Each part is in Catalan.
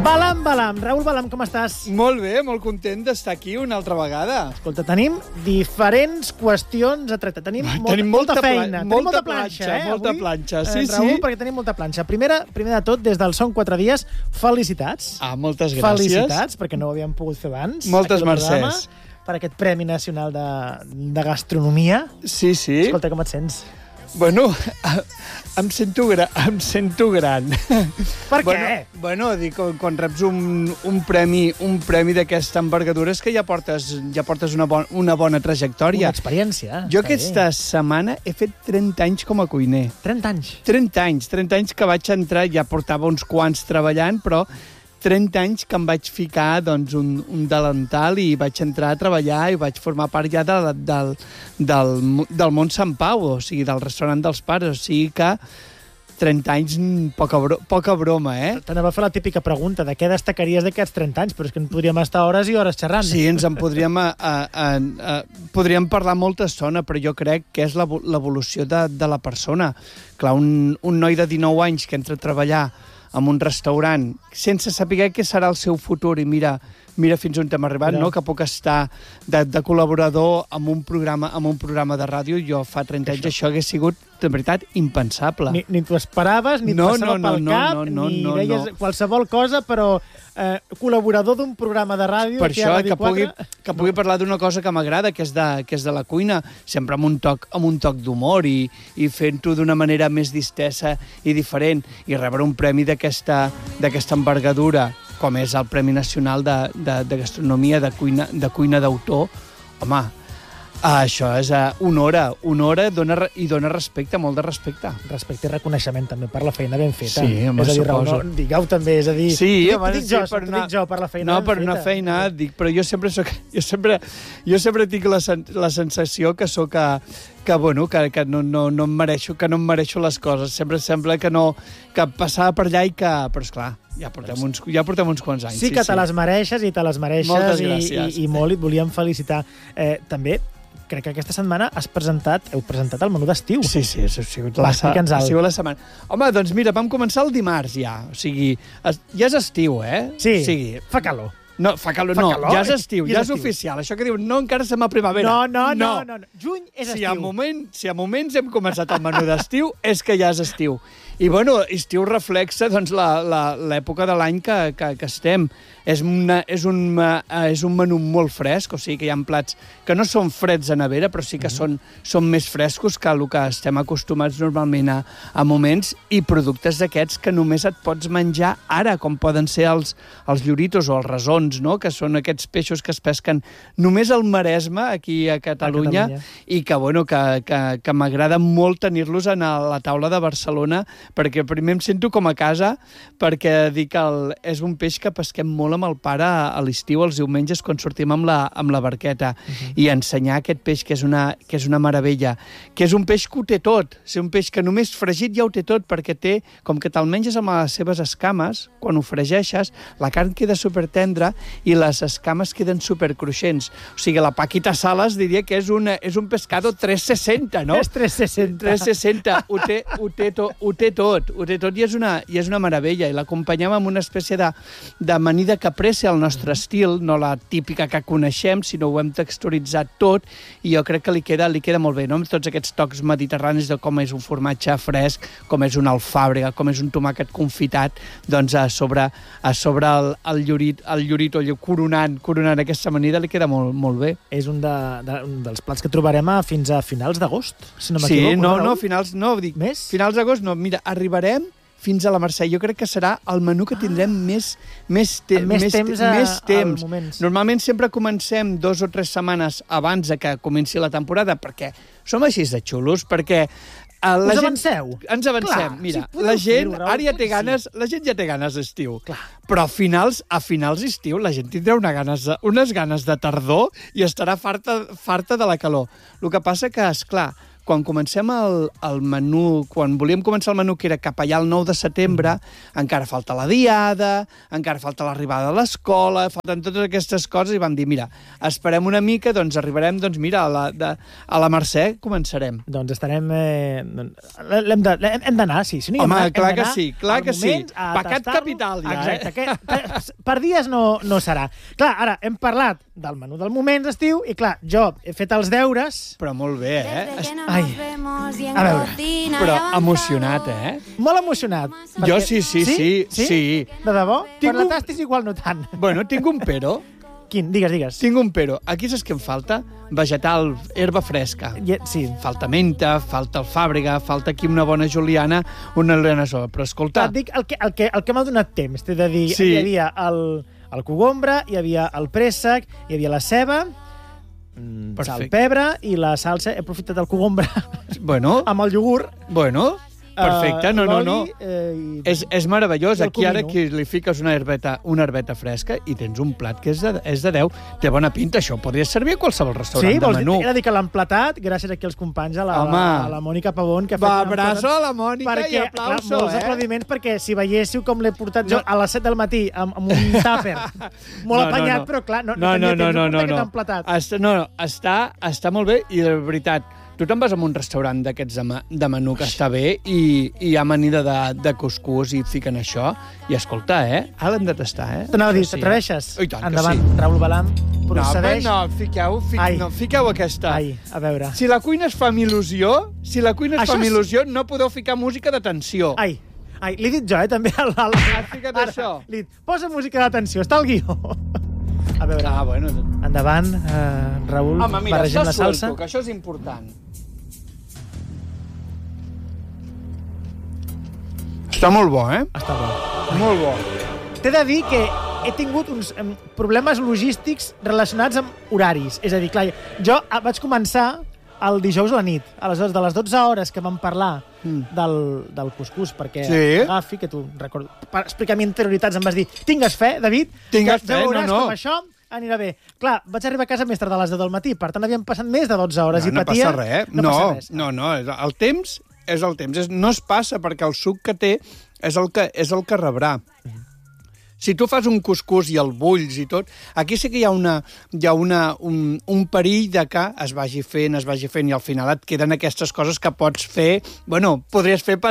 Balam. Raül Balam, com estàs? Molt bé, molt content d'estar aquí una altra vegada. Escolta, tenim diferents qüestions a tractar. Tenim molta feina. Molta planxa, molta planxa. Sí, Raül, perquè tenim molta planxa. Primer de tot, des del Són 4 dies, felicitats. Moltes gràcies. Felicitats, perquè no ho havíem pogut fer abans. Moltes mercès. Per aquest Premi Nacional de Gastronomia. Sí. Escolta, com et sents? Bueno, em sento gran. Per què? Bueno, dic, quan reps un premi d'aquesta envergadura és que ja portes una bona trajectòria. Una experiència. Jo aquesta setmana he fet 30 anys com a cuiner. 30 anys? 30 anys que vaig entrar, ja portava uns quants treballant, però 30 anys que em vaig ficar doncs, un delantal i vaig entrar a treballar i vaig formar part ja del món Sant Pau, o sigui, del restaurant dels pares. O sigui que 30 anys, poca broma, eh? T'anava a fer la típica pregunta de què destacaries d'aquests 30 anys, però és que en podríem estar hores i hores xerrant. Sí, ens en podríem parlar molta estona, però jo crec que és l'evolució de la persona. Clar, un noi de 19 anys que entra a treballar en un restaurant sense saber què serà el seu futur i mira fins on hem arribat, no? Que puc estar de col·laborador en un programa de ràdio. Jo fa 30 anys això hagués sigut, de veritat, impensable. Ni t'ho esperaves, ni et passava pel cap, ni deies qualsevol cosa, però col·laborador d'un programa de ràdio... Per això, que pugui parlar d'una cosa que m'agrada, que és de la cuina, sempre amb un toc d'humor i fent-ho d'una manera més distesa i diferent, i rebre un premi d'aquesta envergadura, com és el Premi Nacional de Gastronomia, de cuina d'autor, home, això és honora i dona respecte, molt de respecte. Respecte i reconeixement també per la feina ben feta. Sí, home, suposo. Raül, digueu també, és a dir... Sí, dic jo per la feina ben feta. No, per una feina, dic, però jo sempre tinc la sensació que sóc que no em mereixo les coses. Sempre sembla que passava per allà i que... Però esclar, ja portem uns quants anys. Sí que te les mereixes i te les mereixes. Moltes gràcies. I molt, i et volíem felicitar. També, crec que aquesta setmana heu presentat el menú d'estiu. Sí, ha sigut la setmana. Home, doncs mira, vam començar el dimarts ja. O sigui, ja és estiu, eh? Sí, o sigui, fa calor. No, fa calor, ja és estiu, ja és oficial. Això que diuen, no, encara estem a primavera. No. Juny és estiu. Si a moments hem començat el menú d'estiu, és que ja és estiu. I, bueno, estiu reflexa doncs, l'època de l'any que estem. És un menú molt fresc, o sigui que hi ha plats que no són freds a nevera, però sí que són més frescos que el que estem acostumats normalment a moments, i productes d'aquests que només et pots menjar ara, com poden ser els lloritos o els rasons, no? Que són aquests peixos que es pesquen només al Maresme, aquí a Catalunya. I que, bueno, que m'agrada molt tenir-los a la taula de Barcelona, perquè primer em sento com a casa, perquè dic que és un peix que pesquem molt amb el pare a l'estiu, els diumenges, quan sortim amb la barqueta, i ensenyar aquest peix, que és una meravella, que és un peix que ho té tot, és un peix que només fregit ja ho té tot, perquè té, com que te'l menges amb les seves escames, quan ho fregeixes, la carn queda supertendra i les escames queden supercruixents. O sigui, la Paquita Salas diria que és un pescado 360, no? És 360. 360, ho té tot i és una meravella, i l'acompanyem amb una espècie de amanida caprese al nostre estil, no la típica que coneixem, sinó ho hem texturitzat tot, i jo crec que li queda molt bé, no? Amb tots aquests tocs mediterranis de com és un formatge fresc, com és una alfàbrega, com és un tomàquet confitat, doncs a sobre el llorit o coronant aquesta amanida li queda molt, molt bé. És un dels plats que trobarem fins a finals d'agost, si no m'equivoco. Sí, finals d'agost no, mira, arribarem fins a la Mercè. Jo crec que serà el menú que tindrem més temps. Normalment sempre comencem 2 o 3 setmanes abans que comenci la temporada, perquè som així de xulos, perquè Us avanceu? Ens avancem. Clar, mira, la gent ara ja té ganes, la gent ja té ganes d'estiu. Però a finals d'estiu la gent tindrà unes ganes de tardor i estarà farta de la calor. El que passa que, esclar, quan comencem el menú, quan volíem començar el menú, que era cap allà el 9 de setembre, encara falta la diada, encara falta l'arribada a l'escola, falten totes aquestes coses, i vam dir, mira, esperem una mica, doncs arribarem, doncs mira, a la Mercè començarem. Doncs estarem... hem d'anar, sí. Si no home, clar que sí, Pecat capital, ja, exacte, per dies no serà. Clar, ara, hem parlat del menú del moment d'estiu, i clar, jo he fet els deures... Però molt bé, Ai, a veure... Però emocionat, Molt emocionat. Jo sí. De debò? Per la tastis igual no tant. Bueno, tinc un pero. Quin? Digues. Tinc un pero. Aquí saps què em falta? Vegetal, herba fresca. Sí. Falta menta, falta alfàbrega, falta aquí una bona juliana, una juliana sola. Però escolta... Et dic el que m'ha donat temps. T'he de dir, hi havia el cogombre, hi havia el préssec, hi havia la ceba, sal, pebre i la salsa. He aprofitat el cogombre amb el iogurt. Bueno, perfecte, no. I és meravellós. Aquí ara que li fiques una herbeta fresca i tens un plat que és de 10. Té bona pinta, això podria servir a qualsevol restaurant de menú. Sí, he de dir que l'han platat gràcies aquí als companys, a la Mònica Pavón, que ha fet... Abraço a la Mònica i aplauso, molts aplaudiments, perquè si veiéssiu com l'he portat jo a les 7 del matí amb un tàper molt apanyat, però clar, no tenia temps de que t'han platat. No, està molt bé, i de veritat, tu te'n vas a un restaurant d'aquests de menú que està bé i hi ha amanida de cuscús i et fiquen això. I escolta, ara l'hem de tastar, T'anava a dir, t'atreveixes? I tant que endavant, sí. Raül Balam, procedeix. No, fiqueu aquesta. Ai, a veure. Si la cuina es fa amb il·lusió, no podeu ficar música de tensió. Ai, l'he dit jo, també. Has ficat això? L'he dit, posa música de tensió, està al guió. A veure, endavant, Raül, barregem la salsa. Suelto, que això és important. Està molt bo, Està bo. Molt bo. T'he de dir que he tingut uns problemes logístics relacionats amb horaris. És a dir, clar, jo vaig començar el dijous a la nit. Aleshores, de les 12 hores que vam parlar del cuscús, perquè agafi, que tu recordo, per explicar-me interioritats em vas dir, tingues fe, David, tingues fe, veuràs com això anirà bé. Clar, vaig arribar a casa més tard de les 10 del matí, per tant havien passat més de 12 hores i patia... No passa res, No, el temps és el temps. No es passa perquè el suc que té és el que rebrà. Si tu fas un cuscús i el bulls i tot, aquí sí que hi ha un perill de que es vagi fent i al final et queden aquestes coses que pots fer... Bueno, podries fer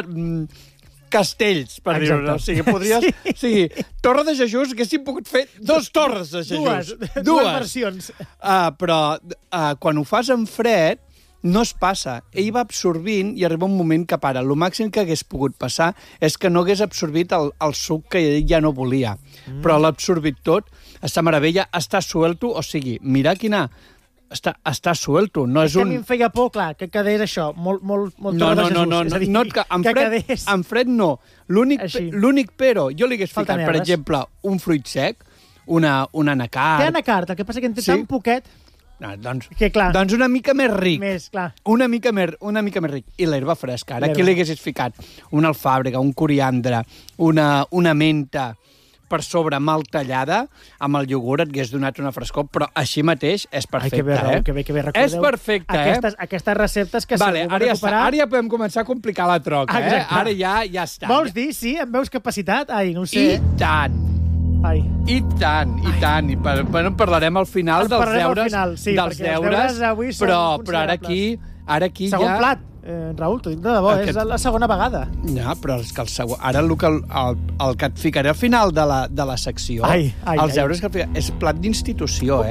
castells, per dir-ho. O sigui, podries... Sí. O sigui, torre de jejús, haguéssim pogut fer 2 torres de jejús. Dues versions. Però quan ho fas en fred, no es passa. Ell va absorbint i arriba un moment que para. El màxim que hagués pogut passar és que no hagués absorbit el suc que ell ja no volia. Però l'ha absorbit tot. Està meravella, està suelto, o sigui, mira quina... Està suelto, no és un... Que a mi em feia por, clar, que quedés això, molt torre de Jesús. No, en fred no. L'únic però, jo li hagués ficat, per exemple, un fruit sec, una anacart... Té anacart, el que passa que en té tan poquet... Doncs una mica més ric. Clar. Una mica més ric. I l'herba fresca. Ara aquí li haguessis ficat una alfàbrega, un coriandre, una menta per sobre mal tallada, amb el iogurt et hagués donat una frescor, però així mateix és perfecte. Que bé, recordeu. És perfecte, Aquestes receptes que vale, segur que recuperar... Ara ja podem començar a complicar la troca, Ara ja està. Vols dir, sí? Em veus capacitat? Ai, no ho sé. I tant. I tant. I parlarem al final dels deures, però ara aquí segon plat, Raül, t'ho dic de debò, és la segona vegada. Ja, però és que ara el que et ficaré al final de la secció, els deures que és plat d'institució,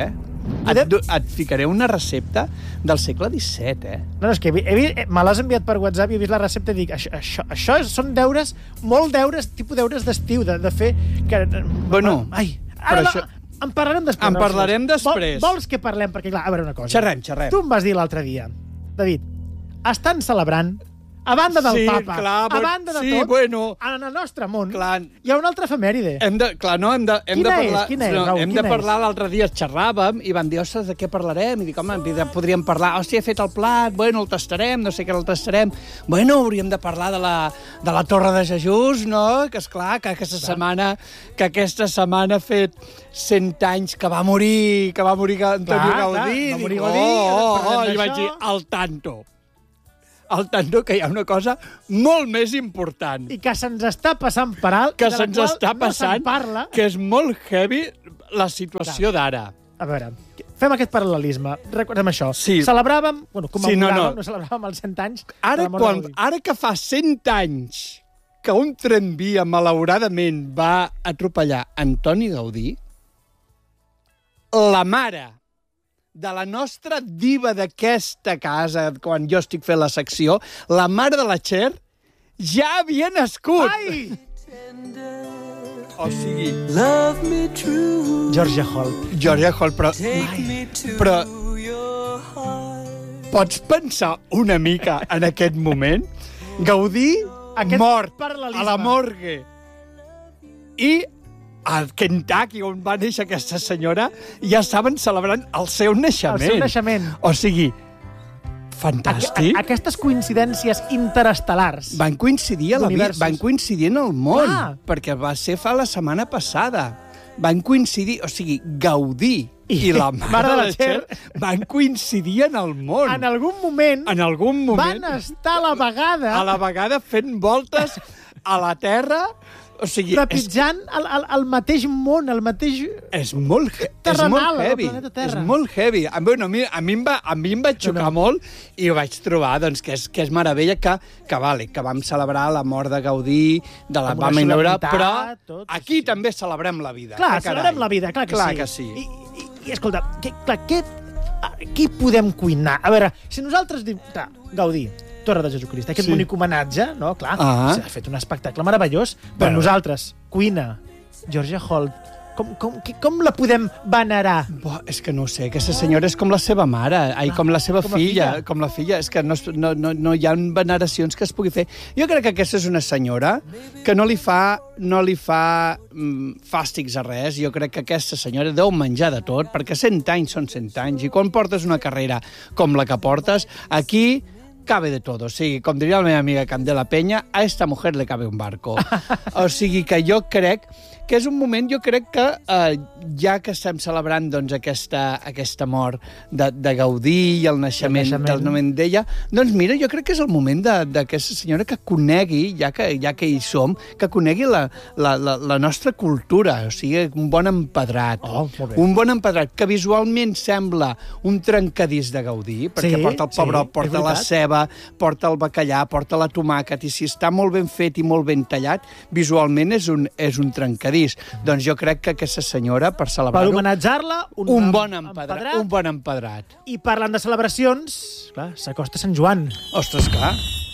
Et ficaré una recepta del segle XVII, No, és que me l'has enviat per WhatsApp i he vist la recepta i dic, això són deures, molt deures, tipus deures d'estiu, de fer... Bueno, però això... En parlarem després. Vols que parlem? Perquè, clar, a veure una cosa. Xerrem. Tu em vas dir l'altre dia, David, estan celebrant, a banda del Papa, a banda de tot, en el nostre món, hi ha una altra efemèride. Hem de parlar... Quina és, Raül? Hem de parlar, l'altre dia xerràvem i van dir, ostres, de què parlarem? I dic, home, podríem parlar, hòstia, he fet el plat, el tastarem, no sé què el tastarem. Hauríem de parlar de la Torre de Jesús, no? Que, esclar, que aquesta setmana ha fet 100 anys que va morir Antonio Gaudí. Va morir Gaudí. I vaig dir, al tanto. al tanto que hi ha una cosa molt més important. I que se'ns està passant per alt, Que de la se'ns qual està no passant, se'n parla. que és molt heavy la situació d'ara. A veure, fem aquest paral·lelisme. Recordem això. Sí. Celebràvem, commemoràvem, no. no celebràvem els 100 anys Ara, de la mort de Gaudí. ara que fa 100 anys que un tramvia, malauradament, va atropellar Antoni Gaudí, la mare de la nostra diva d'aquesta casa, quan jo estic fent la secció, la mare de la Cher, ja havia nascut. Ai! O sigui, Georgia Holt. Georgia Hall, però pots pensar una mica en aquest moment? Gaudí mort paral·lelisme. a la morgue. I a Kentucky, on va néixer aquesta senyora, ja estaven celebrant el seu naixement. El seu naixement. O sigui, fantàstic. Aquestes coincidències interestel·lars. Van coincidir a la vida, d'universos. van coincidir en el món, Clar. perquè va ser fa la setmana passada. Van coincidir, o sigui, Gaudí i la mare de la Cher van coincidir en el món. En algun moment En algun moment, van estar a la vegada a la vegada fent voltes a la Terra. O sigui, trepitjant el mateix món, el mateix... és molt terrenal, el heavy. planeta Terra. És molt heavy. Bueno, a mi em va xocar molt i ho vaig trobar doncs, que és meravella que vam celebrar la mort de Gaudí, de la Amb una vam inaugurar, solemnitat, però tot, aquí sí. també celebrem la vida. Clar, carai. celebrem la vida, clar que sí. I escolta, què podem cuinar? A veure, si nosaltres diu... Clar, Gaudí, Torre de Jesucrist, aquest bonic homenatge, no? Clar, s'ha fet un espectacle meravellós, però nosaltres, cuina, Georgia Holt, com la podem venerar? És que no ho sé, aquesta senyora és com la seva mare, com la seva filla, com la filla. És que no hi ha veneracions que es pugui fer. Jo crec que aquesta és una senyora que no li fa fàstics a res. Jo crec que aquesta senyora deu menjar de tot, perquè 100 anys són 100 anys, i quan portes una carrera com la que portes, aquí cabe de todo. O sigui, com diria la meva amiga Candela Peña, a esta mujer le cabe un barco. O sigui que jo crec que és un moment, jo crec que ja que estem celebrant doncs, aquesta mort de Gaudí i el naixement del moment d'ella, doncs mira, jo crec que és el moment d'aquesta senyora que conegui, ja que hi som, que conegui la nostra cultura, o sigui, un bon empedrat. Un bon empedrat, que visualment sembla un trencadís de Gaudí, perquè porta el pebrot, porta la ceba, porta el bacallà, porta la tomàquet, i si està molt ben fet i molt ben tallat, visualment és un trencadís. Doncs jo crec que aquesta senyora, per celebrar-ho... Per homenatjar-la, un bon empedrat. I parlant de celebracions, clar, s'acosta Sant Joan. Ostres, clar.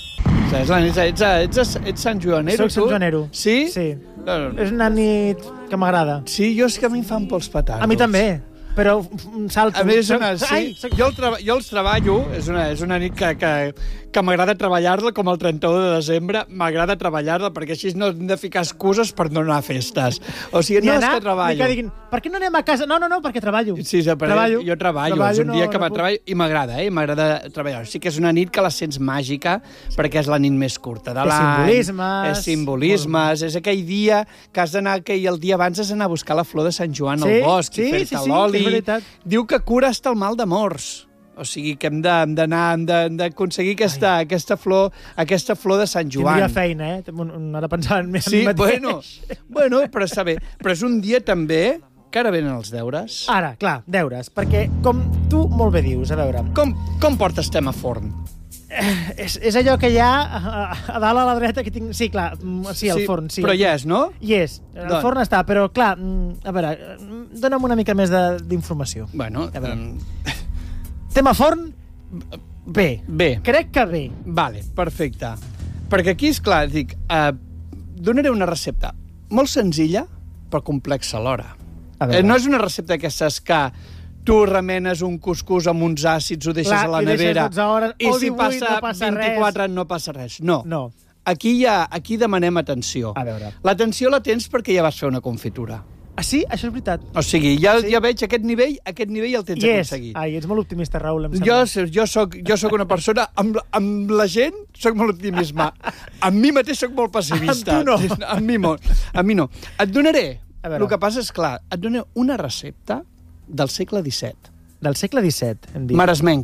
Ets Sant Joanero, tu? Soc Sant Joanero. Sí? Sí. És una nit que m'agrada. Sí, jo és que a mi em fan pels petardos. A mi també. Però salto. A més, jo els treballo, és una nit que m'agrada treballar-la, com el 31 de desembre, m'agrada treballar-la, perquè així no hem de ficar excuses per no anar a festes. O sigui, no és que treballo. I que diguin, per què no anem a casa? No, perquè treballo. Sí, jo treballo, és un dia que treballo i m'agrada, m'agrada treballar. Sí que és una nit que la sents màgica, perquè és la nit més curta de l'any. És simbolismes, és aquell dia que has d'anar, que el dia abans has d'anar a buscar la flor de Sant Joan al bosc i fer-te l'oli. Diu que cura hasta el mal d'amors. O sigui, que hem d'aconseguir aquesta flor de Sant Joan. Tindria feina, no de pensar en mi mateix. Sí, bueno, però està bé. Però és un dia també que ara venen els deures. Ara, clar, deures. Perquè, com tu molt bé dius, a veure... Com portes tema forn? És allò que hi ha a dalt a la dreta que tinc... Sí, clar, sí, el forn, sí. Però hi és, no? Hi és. El forn està, però, clar, a veure, dona'm una mica més d'informació. Bueno... Tema forn, bé. Crec que bé. Vale, perfecte. Perquè aquí, esclar, dic, donaré una recepta molt senzilla, però complexa alhora. No és una recepta d'aquestes que tu remenes un cuscús amb uns àcids, ho deixes a la nevera, i si passa 24 no passa res. No. Aquí demanem atenció. L'atenció la tens perquè ja vas fer una confitura. Ah, sí? Això és veritat. O sigui, ja veig aquest nivell el tens aconseguit. Ai, ets molt optimista, Raül, em sembla. Jo soc una persona... Amb la gent soc molt optimista. Amb mi mateix soc molt pessimista. Amb tu no. Amb mi no. Et donaré... El que passa és, clar, et donaré una recepta del segle XVII. Del segle XVII, hem dit. Maresmenca.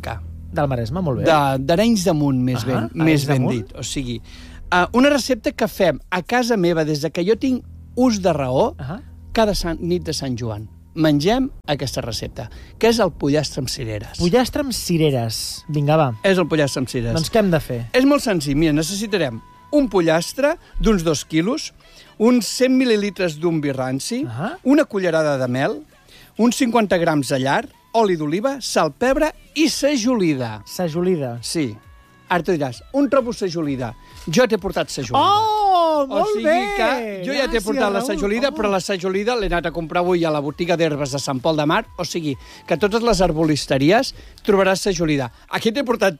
Del Maresme, molt bé. d'Arenys de Munt, més ben dit. O sigui, una recepta que fem a casa meva des que jo tinc ús de raó cada nit de Sant Joan. Mengem aquesta recepta, que és el pollastre amb cireres. Pollastre amb cireres. Vinga, va. És el pollastre amb cireres. Doncs què hem de fer? És molt senzill. Mira, necessitarem un pollastre d'uns 2 quilos, uns 100 mil·lilitres d'un vi ranci, una cullerada de mel, uns 50 grams de llard, oli d'oliva, sal, pebre i sajolida. Sajolida. Sí. Ara tu diràs, un trobo sajolida. Jo t'he portat sajolida. Oh, molt bé! O sigui que jo ja t'he portat la sajolida, però la sajolida l'he anat a comprar avui a la botiga d'herbes de Sant Pol de Mar. O sigui que a totes les arbolisteries trobaràs sajolida. Aquí t'he portat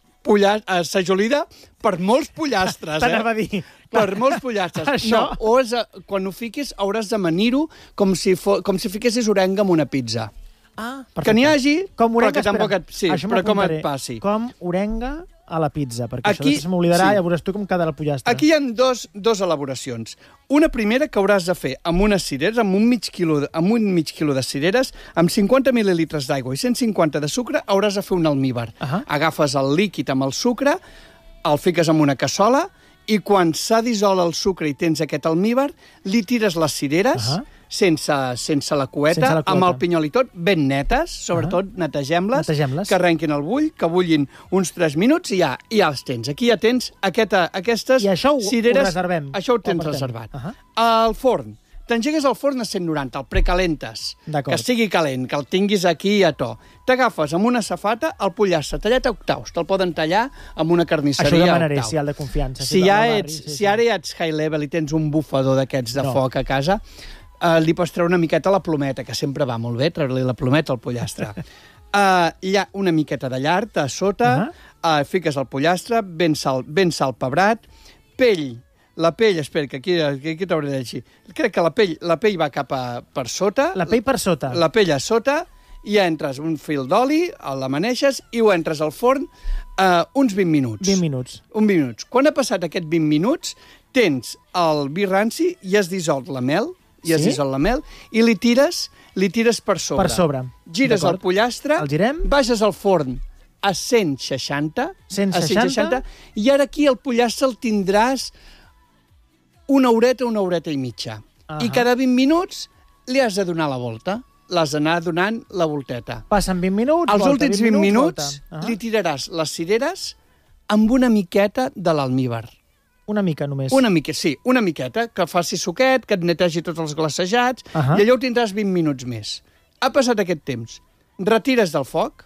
sajolida per molts pollastres. T'anava a dir. Per molts pollastres. Això... No, quan ho fiquis hauràs d'amanir-ho com si fiquessis orenga amb una pizza. Perfecte. Que n'hi hagi, però que tampoc et passi. Com orenga a la pizza, perquè aquí, això se m'oblidarà i ja veuràs tu com quedarà el pollastre. Aquí hi ha dos elaboracions. Una primera que hauràs de fer amb unes cireres, amb un mig quilo de cireres, amb 50 mil·lilitres d'aigua i 150 de sucre, hauràs de fer un almíbar. Agafes el líquid amb el sucre, el fiques en una cassola i quan s'ha dissolt el sucre i tens aquest almíbar, li tires les cireres sense la cueta, amb el pinyol i tot, ben netes, sobretot netegem-les, que arrenquin el bull, que bullin uns 3 minuts i ja les tens. Aquí ja tens aquestes cireres. I això ho reservem. Això ho tens reservat. Al forn. T'engegues el forn a 190, el precalentes, que estigui calent, que el tinguis aquí a to. T'agafes amb una safata el pollastre tallat a octaus. Te'l poden tallar amb una carnisseria a octaus. Això demanaré, si el de confiança. Si ara ja ets high level i tens un bufador d'aquests de foc a casa, li pots treure una miqueta a la plometa, que sempre va molt bé, treure-li la plometa al pollastre. Hi ha una miqueta de llard a sota, fiques el pollastre, ben salpebrat, pell. La pell, espera, que aquí t'hauré de dir. Crec que la pell va cap per sota. La pell per sota. La pell a sota, i entres un fil d'oli, l'amaneixes i ho entres al forn uns 20 minuts. 20 minuts. 20 minuts. Quan ha passat aquests 20 minuts, tens el vi ranci i has dissolt la mel, i li tires per sobre. Per sobre. Gires el pollastre, el girem, baixes al forn a 160, i ara aquí el pollastre el tindràs una horeta i mitja. I cada 20 minuts li has de donar la volta. L'has d'anar donant la volteta. Passen 20 minuts, als últims 20 minuts li tiraràs les cireres amb una miqueta de l'almíbar. Una mica només. Una miqueta, que faci suquet, que et netegi tots els glacejats, i allò ho tindràs 20 minuts més. Ha passat aquest temps. Retires del foc,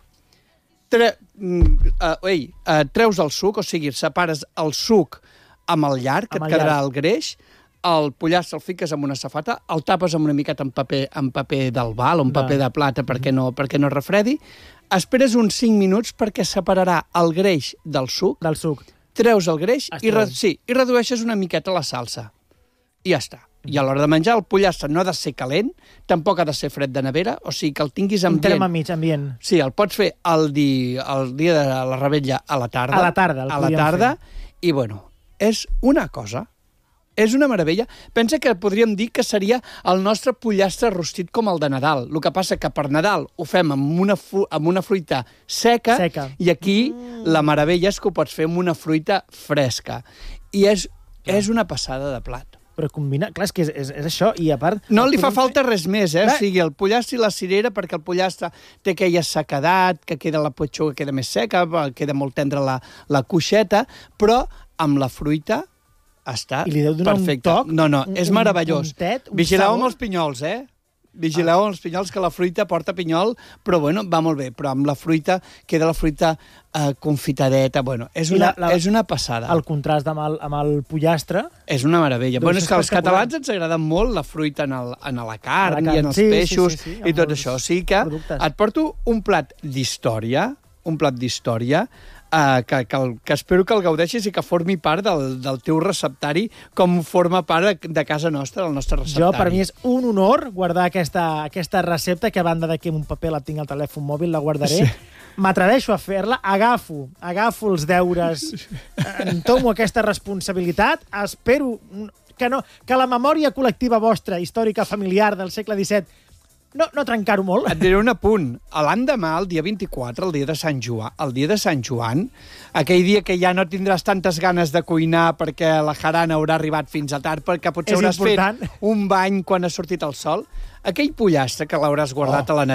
treus el suc, o sigui, separes el suc amb el llard, que et quedarà el greix, el pollastre el fiques amb una safata, el tapes amb una miqueta amb paper d'albal o amb paper de plata perquè no refredi, esperes uns 5 minuts perquè separarà el greix del suc. Treus el greix i redueixes una miqueta la salsa. I ja està. I a l'hora de menjar, el pollastre no ha de ser calent, tampoc ha de ser fred de nevera, o sigui que el tinguis ambient. Un terme mig, ambient. Sí, el pots fer el dia de la revetlla a la tarda. A la tarda, i bueno, és una cosa. És una meravella. Pensa que podríem dir que seria el nostre pollastre rostit com el de Nadal. El que passa que per Nadal ho fem amb una fruita seca. I aquí la meravella és que ho pots fer amb una fruita fresca. I és una passada de plat. Però combinar... Clar, és que és això, i a part... No li fa falta res més, O sigui, el pollastre i la cirera, perquè el pollastre té aquella sequedat, que queda la petxuga queda més seca, queda molt tendra la cuixeta, però amb la fruita està perfecte. I li deu donar un toc? No, és meravellós. Vigileu amb els pinyols, Vigileu amb els pinyols, que la fruita porta pinyol, però bueno, va molt bé. Però amb la fruita queda la fruita confitadeta. Bueno, és una passada. El contrast amb el pollastre... És una meravella. Bueno, és que als catalans ens agrada molt la fruita en la carn i en els peixos i tot això. O sigui que et porto un plat d'història, que espero que el gaudeixis i que formi part del teu receptari com forma part de casa nostra, del nostre receptari. Per mi és un honor guardar aquesta recepta, que a banda de que en un paper la tinc al telèfon mòbil, la guardaré. M'atreveixo a fer-la, agafo els deures, entomo aquesta responsabilitat, espero que la memòria col·lectiva vostra, històrica, familiar, del segle XVII, no trencar-ho molt. Et diré un apunt. L'endemà, el dia 24, el dia de Sant Joan, aquell dia que ja no tindràs tantes ganes de cuinar perquè la jarana haurà arribat fins a tard, perquè potser hauràs fet un bany quan ha sortit el sol, aquell pollastre que l'hauràs guardat a la nevera